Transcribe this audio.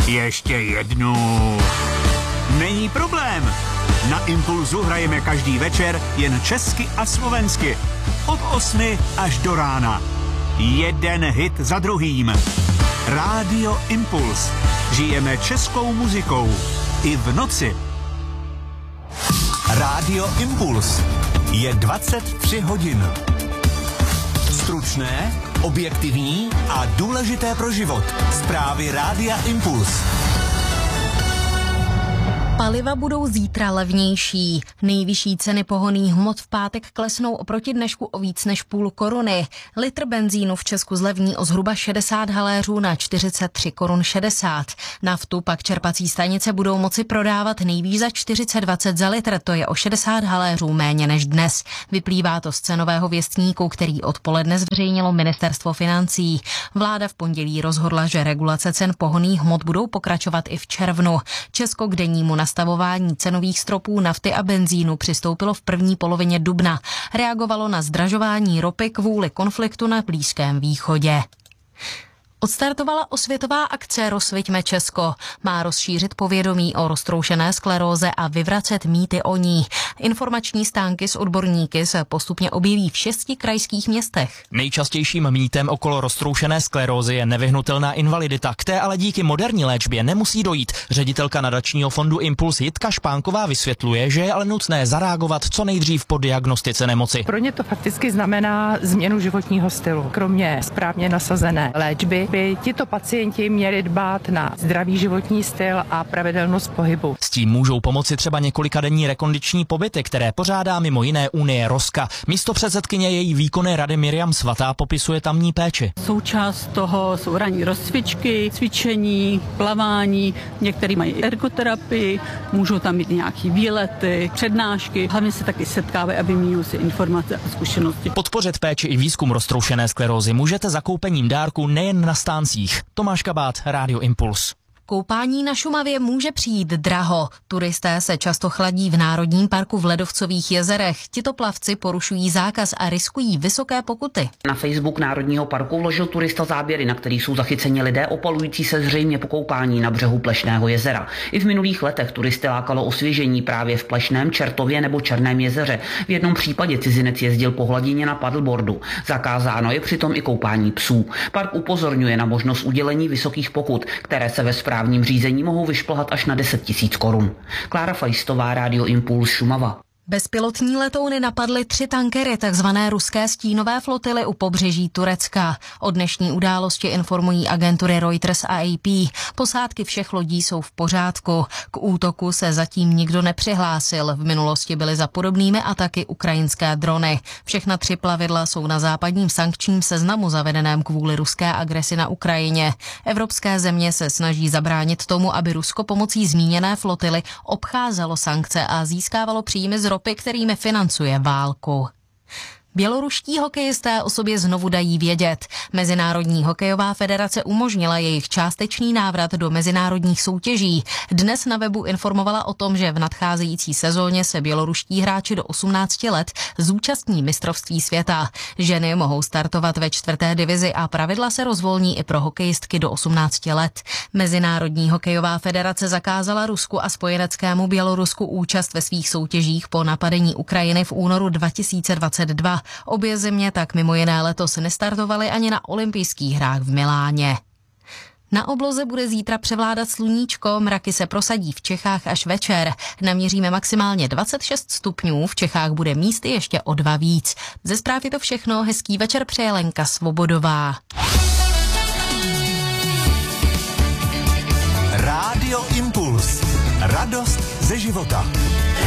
Ještě jednu. Není problém. Na Impulzu hrajeme každý večer jen česky a slovensky. Od 8 až do rána. Jeden hit za druhým. Rádio Impuls. Žijeme českou muzikou. I v noci. Rádio Impuls. Je 23 hodin. Stručné, objektivní a důležité pro život. Zprávy Rádia Impuls. Paliva budou zítra levnější. Nejvyšší ceny pohonných hmot v pátek klesnou oproti dnešku o víc než půl koruny. Litr benzínu v Česku zlevní o zhruba 60 haléřů na 43 korun 60. Naftu pak čerpací stanice budou moci prodávat nejvýš za 40,20 za litr, to je o 60 haléřů méně než dnes. Vyplývá to z cenového věstníku, který odpoledne zveřejnilo Ministerstvo financí. Vláda v pondělí rozhodla, že regulace cen pohonných hmot budou pokračovat i v červnu. Česko k dennímu nastavování cenových stropů nafty a benzínu přistoupilo v první polovině dubna. Reagovalo na zdražování ropy kvůli konfliktu na Blízkém východě. Odstartovala osvětová akce Rozsviťme Česko. Má rozšířit povědomí o roztroušené skleróze a vyvracet mýty o ní. Informační stánky s odborníky se postupně objeví v 6 krajských městech. Nejčastějším mýtem okolo roztroušené sklerózy je nevyhnutelná invalidita, k té ale díky moderní léčbě nemusí dojít. Ředitelka nadačního fondu Impuls Jitka Špánková vysvětluje, že je ale nutné zareagovat co nejdřív po diagnostice nemoci. Pro ně to fakticky znamená změnu životního stylu. Kromě správně nasazené léčby by tito pacienti měli dbát na zdravý životní styl a pravidelnost pohybu. S tím můžou pomoci třeba několikadenní rekondiční pobyty, které pořádá mimo jiné Unie Roska. Místopředsedkyně její výkonné rady Miriam Svatá popisuje tamní péči. Součást toho jsou ranní rozcvičky, cvičení, plavání, někteří mají ergoterapii, můžou tam mít nějaký výlety, přednášky, hlavně se taky setkávají, aby měli si informace a zkušenosti. Podpořit péči i výzkum roztroušené sklerózy můžete zakoupením dárku nejen na stáncích. Tomáš Kabát, Rádio Impuls. Koupání na Šumavě může přijít draho. Turisté se často chladí v Národním parku v Ledovcových jezerech. Tito plavci porušují zákaz a riskují vysoké pokuty. Na Facebook Národního parku vložil turista záběry, na kterých jsou zachyceni lidé opalující se zřejmě po koupání na břehu Plešného jezera. I v minulých letech turisty lákalo osvěžení právě v Plešném, Čertově nebo Černém jezeře. V jednom případě cizinec jezdil po hladině na paddleboardu. Zakázáno je přitom i koupání psů. Park upozorňuje na možnost udělení vysokých pokut, které se ve správním řízení mohou vyšplhat až na 10 000 korun. Klára Fajstová, Rádio Impuls, Šumava. Bezpilotní letouny napadly 3 tankery takzvané ruské stínové flotily u pobřeží Turecka. O dnešní události informují agentury Reuters a AP. Posádky všech lodí jsou v pořádku. K útoku se zatím nikdo nepřihlásil. V minulosti byly za podobnými ataky ukrajinské drony. Všechna 3 plavidla jsou na západním sankčním seznamu zavedeném kvůli ruské agresi na Ukrajině. Evropské země se snaží zabránit tomu, aby Rusko pomocí zmíněné flotily obcházelo sankce a získávalo příjmy z ropy, kterými financuje válku. Běloruští hokejisté o sobě znovu dají vědět. Mezinárodní hokejová federace umožnila jejich částečný návrat do mezinárodních soutěží. Dnes na webu informovala o tom, že v nadcházející sezóně se běloruští hráči do 18 let zúčastní mistrovství světa. Ženy mohou startovat ve 4. divizi a pravidla se rozvolní i pro hokejistky do 18 let. Mezinárodní hokejová federace zakázala Rusku a spojeneckému Bělorusku účast ve svých soutěžích po napadení Ukrajiny v únoru 2022. Obě země tak mimo jiné letos nestartovaly ani na olympijských hrách v Miláně. Na obloze bude zítra převládat sluníčko, mraky se prosadí v Čechách až večer. Naměříme maximálně 26 stupňů, v Čechách bude místy ještě o 2 víc. Ze zpráv je to všechno, hezký večer přeje Lenka Svobodová. Rádio Impuls. Radost ze života.